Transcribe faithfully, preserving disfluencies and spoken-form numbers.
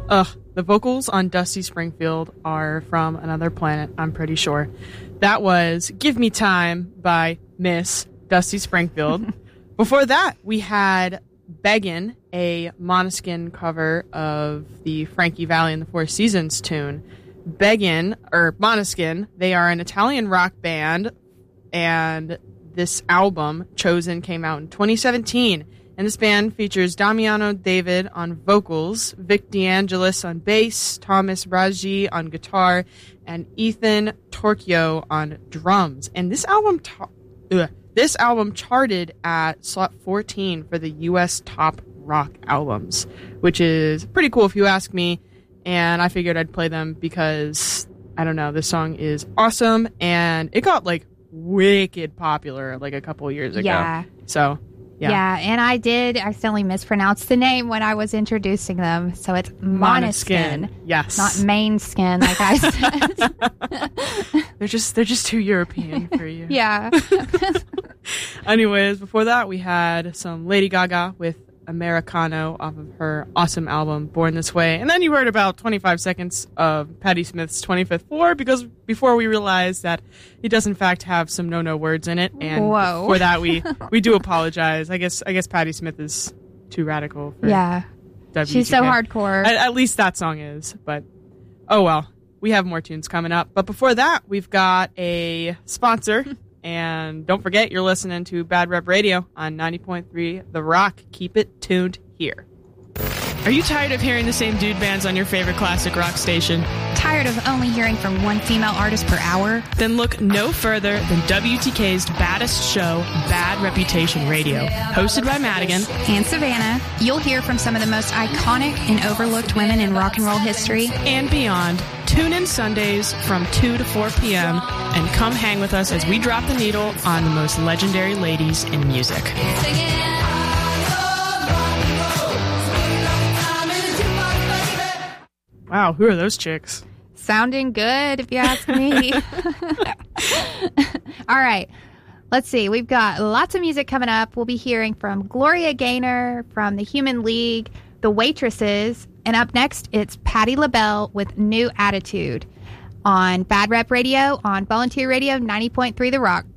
Ugh, the vocals on Dusty Springfield are from another planet, I'm pretty sure. That was Give Me Time by Miss Dusty Springfield. Before that, we had Beggin', a Måneskin cover of the Frankie Valli and the Four Seasons tune. Beggin', or Måneskin, they are an Italian rock band, and this album, Chosen, came out in twenty seventeen. And this band features Damiano David on vocals, Vic DeAngelis on bass, Thomas Raggi on guitar, and Ethan Torchio on drums. And this album, ta- ugh, this album charted at slot fourteen for the U S top rock albums, which is pretty cool if you ask me. And I figured I'd play them because, I don't know, this song is awesome, and it got like wicked popular like a couple years ago. Yeah. So, yeah. Yeah, and I did accidentally mispronounce the name when I was introducing them. So it's Måneskin. Måneskin. Yes. Not main skin, like I said. they're just they're just too European for you. Yeah. Anyways, before that we had some Lady Gaga with Americano off of her awesome album Born This Way. And then you heard about twenty-five seconds of Patti Smith's twenty-fifth Floor, because before we realized that it does in fact have some no-no words in it. And Whoa. for that we we do apologize. I guess I guess Patti Smith is too radical for Yeah. W T K. She's so hardcore. At, at least that song is, but oh well. We have more tunes coming up. But before that, we've got a sponsor. And don't forget, you're listening to Bad Rep Radio on ninety point three The Rock. Keep it tuned here. Are you tired of hearing the same dude bands on your favorite classic rock station? Tired of only hearing from one female artist per hour? Then look no further than W T K's baddest show, Bad Reputation Radio. Hosted by Madigan and Savannah, you'll hear from some of the most iconic and overlooked women in rock and roll history and beyond. Tune in Sundays from two to four p.m. and come hang with us as we drop the needle on the most legendary ladies in music. Wow, who are those chicks? Sounding good, if you ask me. All right. Let's see. We've got lots of music coming up. We'll be hearing from Gloria Gaynor, from the Human League, The Waitresses, and up next, it's Patti LaBelle with New Attitude on Bad Rep Radio on Volunteer Radio ninety point three The Rock.